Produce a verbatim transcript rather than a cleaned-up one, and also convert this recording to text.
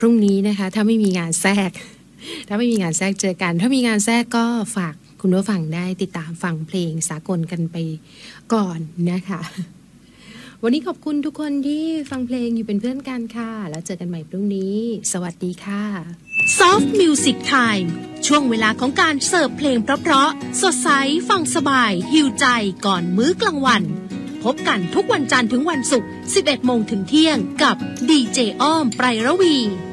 พรุ่งนี้นะคะถ้าไม่มีงานแทรกถ้าไม่มีงานแทรกเจอกันถ้ามีงานแทรกก็ฝากคุณผู้ฟังได้ติดตามฟังเพลงสากลกันไปก่อนนะคะวันนี้ขอบคุณทุกคนที่ฟังเพลงอยู่เป็นเพื่อนกันค่ะแล้วเจอกันใหม่พรุ่งนี้สวัสดีค่ะ Soft Music Time ช่วงเวลาของการเสิร์ฟเพลงเพราะๆสดใสฟังสบายหิวใจก่อนมื้อกลางวันพบกันทุกวันจันทร์ถึงวันศุกร์ สิบเอ็ดโมงถึงเที่ยงกับดีเจอ้อมไพรระวี